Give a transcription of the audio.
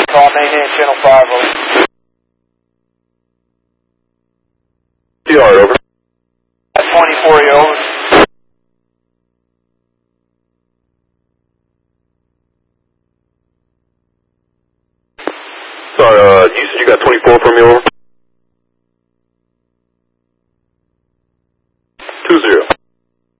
Call maintain channel 5, over. CR, over. 24, you over. Sorry, you said you got 24 from me, over?